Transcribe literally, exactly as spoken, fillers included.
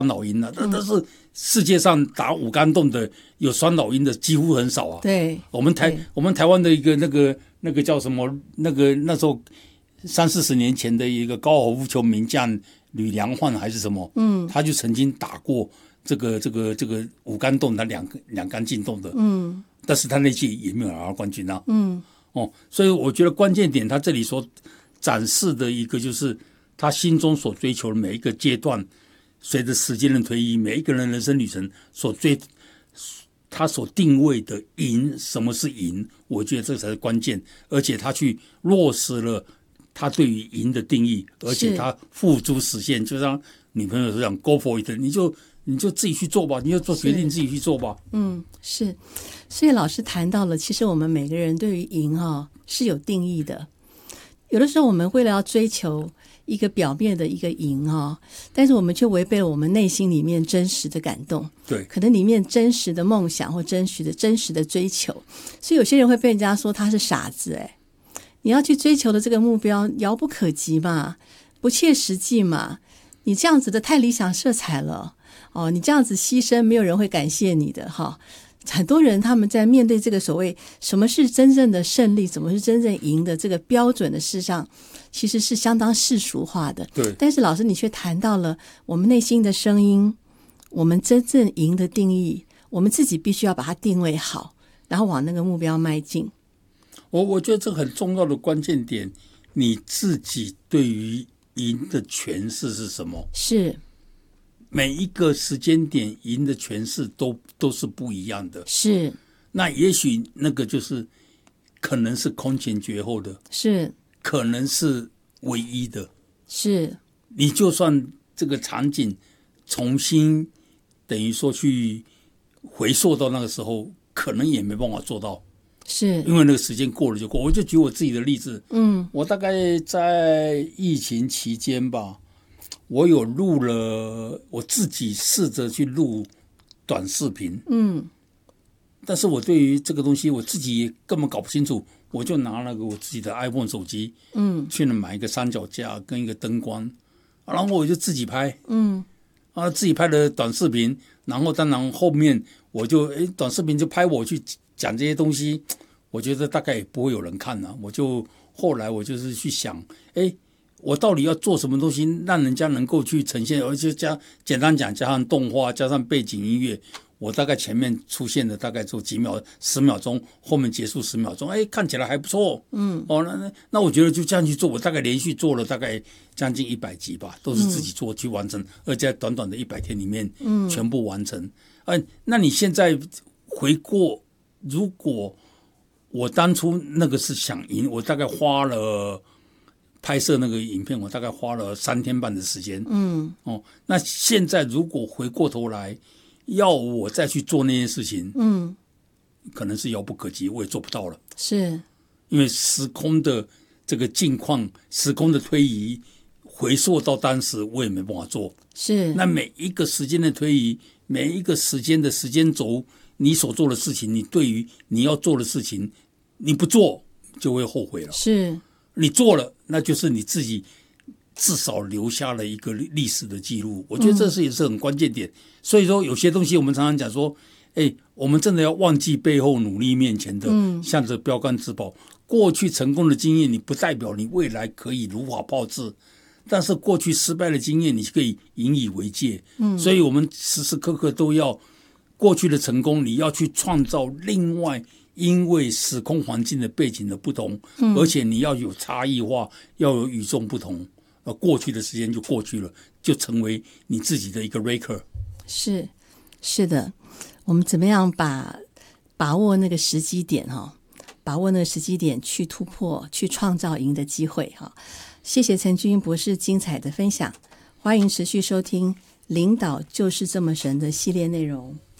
老鹰啊，但、嗯、是世界上打五杆洞的有双老鹰的几乎很少啊。 对， 我们台我们台湾的一个那个那个叫什么那个那时候三四十年前的一个高尔夫球名将吕良焕还是什么，嗯，他就曾经打过这个这个这个五杆洞的两两杆进洞的，嗯，但是他那届也没有拿到冠军啊，嗯，哦，所以我觉得关键点他这里所展示的一个就是他心中所追求的每一个阶段。随着时间的推移，每一个人人生旅程所追，他所定位的赢，什么是赢？我觉得这才是关键。而且他去落实了他对于赢的定义，而且他付诸实现。就像女朋友这样 ，Go for it， 你就你就自己去做吧，你就做决定，自己去做吧。 嗯，是。所以老师谈到了，其实我们每个人对于赢哈、哦、是有定义的。有的时候我们为了要追求一个表面的一个赢哈，但是我们却违背了我们内心里面真实的感动， 对， 可能里面真实的梦想或真实的真实的追求，所以有些人会被人家说他是傻子。哎，你要去追求的这个目标遥不可及嘛，不切实际嘛，你这样子的太理想色彩了哦，你这样子牺牲没有人会感谢你的哈。很多人他们在面对这个所谓什么是真正的胜利，什么是真正赢的这个标准的事上，其实是相当世俗化的。 对， 但是老师你却谈到了我们内心的声音，我们真正赢的定义，我们自己必须要把它定位好，然后往那个目标迈进。 我我觉得这很重要的关键点，你自己对于赢的诠释是什么？ 是。 每一个时间点赢的诠释都都是不一样的， 是。 那也许那个就是可能是空前绝后的， 是， 可能是唯一的， 是。 你就算这个场景重新等于说去回溯到那个时候，可能也没办法做到， 是因为那个时间过了就过。我就举我自己的例子，嗯，我大概在疫情期间吧。我有录了，我自己试着去录短视频，嗯，但是我对于这个东西我自己也根本搞不清楚，我就拿那个我自己的 iPhone 手机，嗯，去了买一个三脚架跟一个灯光，然后我就自己拍，嗯，啊，自己拍的短视频，然后当然后面我就诶短视频就拍我去讲这些东西，我觉得大概也不会有人看啊，我就后来我就是去想，诶我到底要做什么东西，让人家能够去呈现，而且加简单讲，加上动画，加上背景音乐，我大概前面出现的大概做几秒、十秒钟，后面结束十秒钟，哎，看起来还不错，嗯，哦，那那我觉得就这样去做，我大概连续做了大概将近一百集吧，都是自己做、嗯、去完成，而在短短的一百天里面，嗯，全部完成。哎、呃，那你现在回过，如果我当初那个是想赢，我大概花了。拍摄那个影片，我大概花了三天半的时间。嗯，哦，那现在如果回过头来要我再去做那件事情，嗯，可能是遥不可及，我也做不到了。 是， 因为时空的这个境况，时空的推移，回溯到当时，我也没办法做。 是， 那每一个时间的推移，每一个时间的时间轴，你所做的事情，你对于你要做的事情，你不做就会后悔了。 是。 你做了，那就是你自己至少留下了一个历史的记录。我觉得这是也是很关键点。嗯、所以说，有些东西我们常常讲说，哎，我们真的要忘记背后努力面前的，嗯、向着标杆直跑。过去成功的经验，你不代表你未来可以如法炮制，但是过去失败的经验，你可以引以为戒。嗯，所以我们时时刻刻都要过去的成功，你要去创造另外。因为时空环境的背景的不同，嗯、而且你要有差异化，要有与众不同。呃，过去的时间就过去了，就成为你自己的一个 record。 是，是的，我们怎么样把把握那个时机点哈，把握那个时机点去突破，去创造赢的机会哈。谢谢陈君博士精彩的分享，欢迎持续收听《领导就是这么神》的系列内容。